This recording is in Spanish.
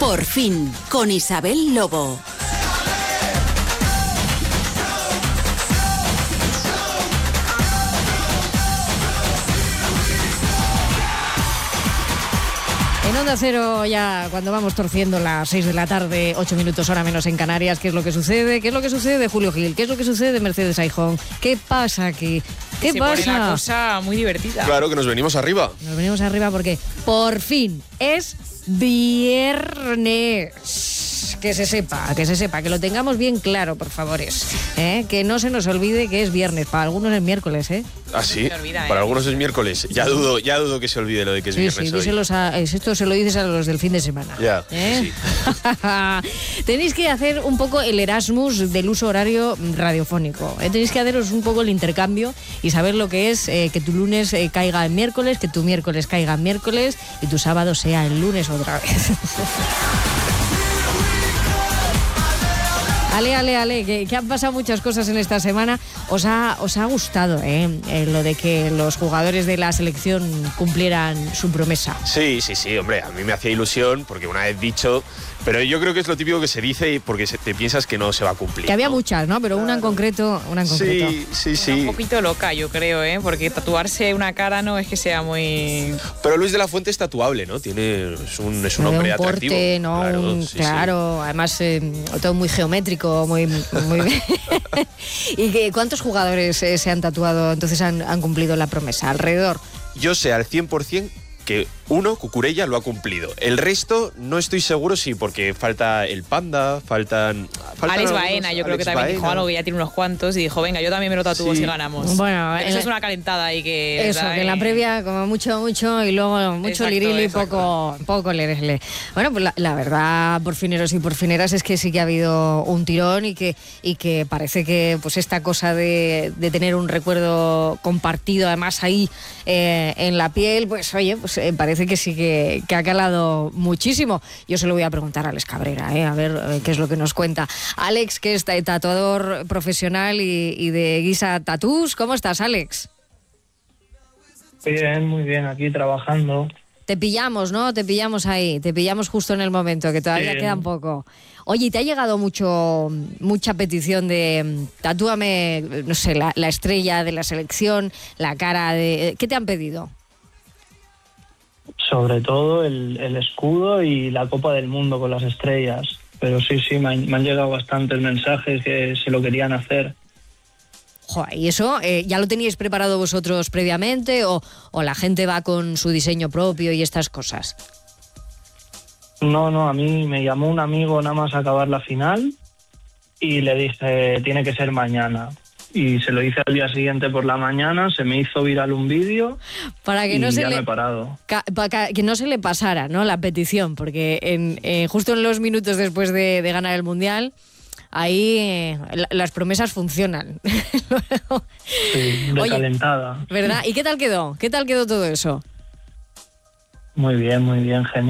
Por fin, con Isabel Lobo. En Onda Cero, ya cuando vamos torciendo las 6 de la tarde, 8 minutos hora menos en Canarias, ¿qué es lo que sucede? ¿Qué es lo que sucede, Julio Gil? ¿Qué es lo que sucede, Mercedes Aijón? ¿Qué pasa aquí? ¿Qué pasa? Se pone la cosa muy divertida. Claro que nos venimos arriba. Nos venimos arriba porque por fin es viernes. Que se sepa, que lo tengamos bien claro, por favor. Que no se nos olvide que es viernes. Para algunos es miércoles, ¿eh? ¿Ah, sí? Se olvida, Para algunos es miércoles. Ya dudo que se olvide lo de que es viernes hoy. Esto se lo dices a los del fin de semana. Ya, sí. sí. Tenéis que hacer un poco el Erasmus del uso horario radiofónico. Tenéis que haceros un poco el intercambio y saber lo que es que tu lunes caiga en miércoles, que tu miércoles caiga en miércoles y tu sábado sea el lunes otra vez. Ale, que han pasado muchas cosas en esta semana. Os ha gustado lo de que los jugadores de la selección cumplieran su promesa. Sí, hombre, a mí me hacía ilusión porque una vez dicho, pero yo creo que es lo típico que se dice porque te piensas que no se va a cumplir. Que había muchas, ¿no? Pero una en concreto. Sí. Un poquito loca, yo creo, porque tatuarse una cara no es que sea muy... Pero Luis de la Fuente es tatuable, ¿no? Es un hombre un atractivo. Porte, ¿no? Claro, Además todo muy geométrico, muy bien. ¿Y cuántos jugadores se han tatuado, entonces han cumplido la promesa? Alrededor. Yo sé al 100% que uno, Cucurella, lo ha cumplido. El resto no estoy seguro si porque falta el Panda, faltan Alex Baena, yo creo que también dijo algo, que ya tiene unos cuantos, y dijo, venga, yo también me lo tatúo si ganamos. Bueno, eso es una calentada y que... Eso, que en la previa como mucho y luego mucho lirili y poco lerele. Bueno, pues la verdad, porfineros y porfineras, es que sí que ha habido un tirón y que parece que pues esta cosa de tener un recuerdo compartido, además ahí en la piel, pues oye, pues parece que sí que ha calado muchísimo. Yo se lo voy a preguntar a Alex Cabrera, a ver qué es lo que nos cuenta. Alex, que es tatuador profesional y de Guisa Tatús. ¿Cómo estás, Alex? Bien, muy bien, aquí trabajando. Te pillamos, ¿no? Te pillamos ahí, te pillamos justo en el momento, que todavía queda un poco. Oye, ¿te ha llegado mucha petición de tatúame, no sé, la estrella de la selección, la cara de... ¿Qué te han pedido? Sobre todo el escudo y la Copa del Mundo con las estrellas. Pero sí, me han llegado bastantes mensajes que se lo querían hacer. Joder, ¿y eso ya lo teníais preparado vosotros previamente o la gente va con su diseño propio y estas cosas? No, a mí me llamó un amigo nada más acabar la final y le dije, tiene que ser mañana. Y se lo hice al día siguiente por la mañana, se me hizo viral un vídeo y no ya me he parado. Para que no se le pasara, ¿no?, la petición, porque justo en los minutos después de ganar el Mundial, ahí las promesas funcionan. Sí, calentada. ¿Verdad? ¿Y qué tal quedó? ¿Qué tal quedó todo eso? Muy bien, genial.